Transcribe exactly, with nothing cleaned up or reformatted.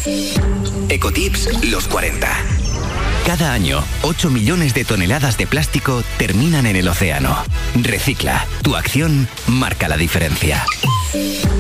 Ecotips los cuarenta. Cada año, ocho millones de toneladas de plástico terminan en el océano. Recicla. Tu acción marca la diferencia.